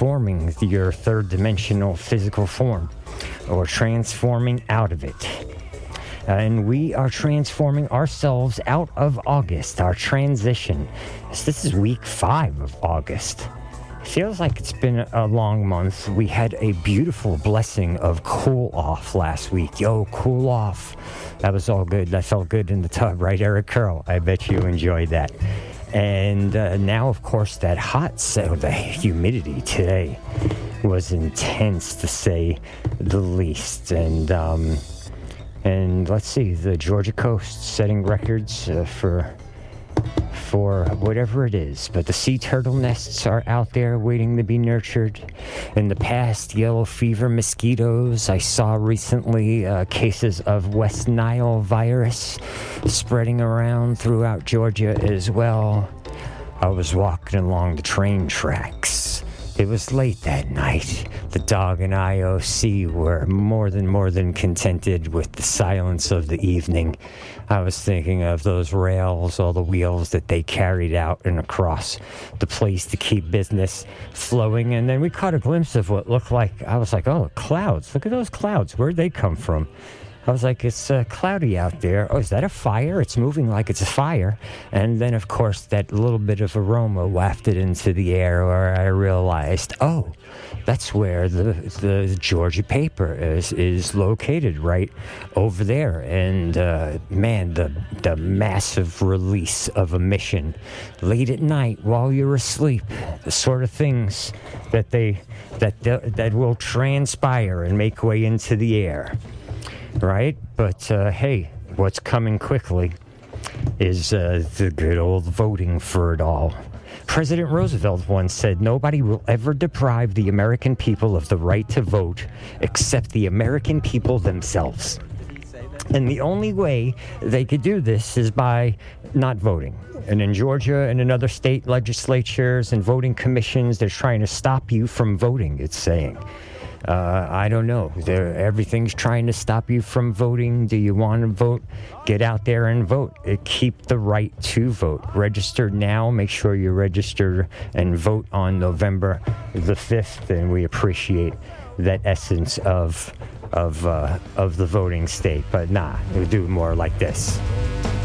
transforming your third dimensional physical form or transforming out of it. And we are transforming ourselves out of August, our transition. This is week 5 of August. Feels like it's been a long month. We had a beautiful blessing of cool off last week. Yo, cool off. That was all good. That felt good in the tub, right, Eric Curl? I bet you enjoyed that. And now, of course, that hot, so the humidity today was intense, to say the least. And let's see, the Georgia coast setting records for whatever it is. But the sea turtle nests are out there waiting to be nurtured. In the past, yellow fever mosquitoes. I saw recently cases of West Nile virus spreading around throughout Georgia as well. I was walking along the train tracks. It was late that night. The dog and IOC were more than contented with the silence of the evening. I was thinking of those rails, all the wheels that they carried out and across the place to keep business flowing. And then we caught a glimpse of what looked like, I was like, oh, clouds. Look at those clouds. Where'd they come from? I was like, it's cloudy out there. Oh, is that a fire? It's moving like it's a fire. And then, of course, that little bit of aroma wafted into the air where I realized, oh, that's where the Georgia paper is located, right over there. And, man, the massive release of emission late at night while you're asleep, the sort of things that will transpire and make way into the air. Right? But, hey, what's coming quickly is the good old voting for it all. President Roosevelt once said, nobody will ever deprive the American people of the right to vote except the American people themselves. And the only way they could do this is by not voting. And in Georgia and in other state legislatures and voting commissions, they're trying to stop you from voting, it's saying. I don't know. Everything's trying to stop you from voting. Do you want to vote? Get out there and vote. Keep the right to vote. Register now. Make sure you register and vote on November the 5th. And we appreciate that essence of the voting state. But we'll do more like this.